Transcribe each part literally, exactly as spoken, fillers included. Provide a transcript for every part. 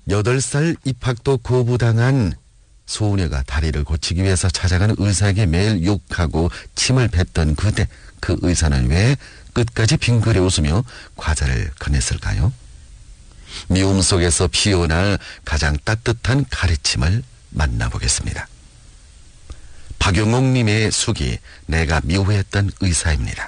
여덟 살 입학도 거부당한 소녀가 다리를 고치기 위해서 찾아가는 의사에게 매일 욕하고 침을 뱉던 그때 그 의사는 왜 끝까지 빙그레 웃으며 과자를 건넸을까요? 미움 속에서 피어날 가장 따뜻한 가르침을 만나보겠습니다. 박용옥님의 숙이 내가 미워했던 의사입니다.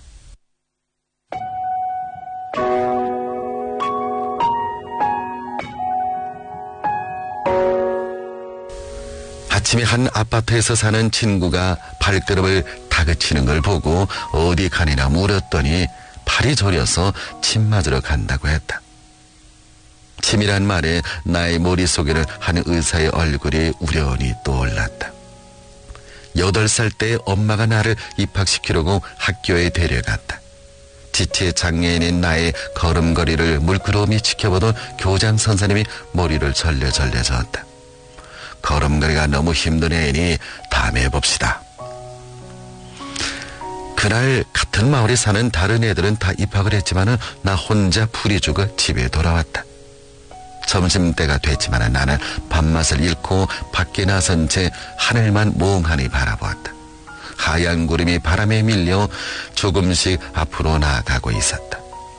아침에 한 아파트에서 사는 친구가 발걸음을 다그치는 걸 보고 어디 가니나 물었더니 팔이 저려서 침 맞으러 간다고 했다. 침이란 말에 나의 머릿속에는 한 의사의 얼굴이 우연히 떠올랐다. 여덟 살 때 엄마가 나를 입학시키려고 학교에 데려갔다. 지체 장애인인 나의 걸음걸이를 물끄러미 지켜보던 교장 선생님이 머리를 절레절레 저었다. 걸음걸이가 너무 힘든 애니 다음에 봅시다. 그날 같은 마을에 사는 다른 애들은 다 입학을 했지만 나 혼자 풀이 죽어 집에 돌아왔다. 점심때가 됐지만 나는 밥맛을 잃고 밖에 나선 채 하늘만 멍하니 바라보았다. 하얀 구름이 바람에 밀려 조금씩 앞으로 나아가고 있었다.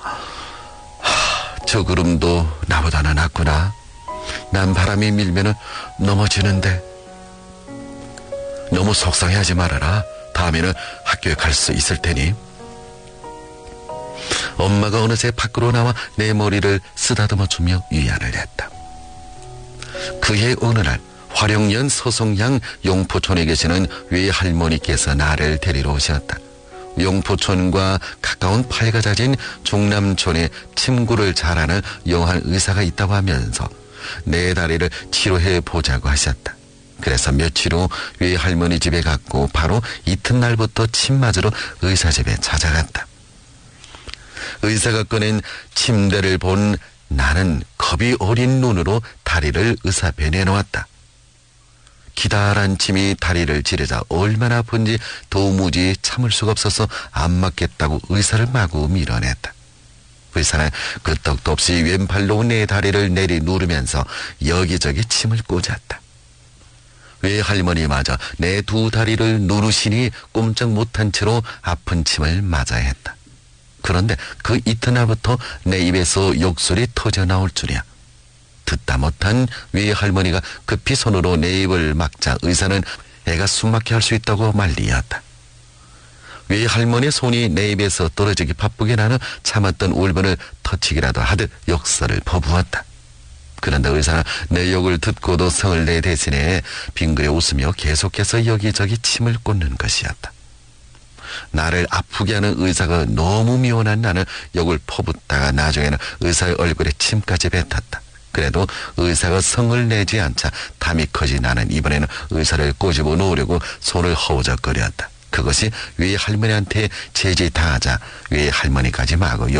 하, 저 구름도 나보다는 낫구나. 난 바람이 밀면 넘어지는데. 너무 속상해하지 말아라. 다음에는 학교에 갈 수 있을 테니. 엄마가 어느새 밖으로 나와 내 머리를 쓰다듬어주며 위안을 했다. 그해 어느 날 화룡연 서송양 용포촌에 계시는 외할머니께서 나를 데리러 오셨다. 용포촌과 가까운 팔가자진 중남촌에 침구를 잘하는 영한 의사가 있다고 하면서 내 다리를 치료해 보자고 하셨다. 그래서 며칠 후 외할머니 집에 갔고 바로 이튿날부터 침 맞으러 의사 집에 찾아갔다. 의사가 꺼낸 침대를 본 나는 겁이 어린 눈으로 다리를 의사 앞에 내놓았다. 기다란 침이 다리를 지르자 얼마나 아픈지 도무지 참을 수가 없어서 안 맞겠다고 의사를 마구 밀어냈다. 의사는 끄떡도 없이 왼팔로 내 다리를 내리 누르면서 여기저기 침을 꽂았다. 외할머니마저 내 두 다리를 누르시니 꼼짝 못한 채로 아픈 침을 맞아야 했다. 그런데 그 이튿날부터 내 입에서 욕설이 터져 나올 줄이야. 듣다 못한 외할머니가 급히 손으로 내 입을 막자 의사는 애가 숨막혀 할 수 있다고 말리었다. 외할머니의 손이 내 입에서 떨어지기 바쁘게 나는 참았던 울분을 터치기라도 하듯 욕설을 퍼부었다. 그런데 의사는 내 욕을 듣고도 성을 내 대신에 빙그레 웃으며 계속해서 여기저기 침을 꽂는 것이었다. 나를 아프게 하는 의사가 너무 미워난 나는 욕을 퍼붓다가 나중에는 의사의 얼굴에 침까지 뱉었다. 그래도 의사가 성을 내지 않자 담이 커진 나는 이번에는 의사를 꼬집어 놓으려고 손을 허우적거렸다. 그것이 외할머니한테 제지당하자 외할머니까지 마구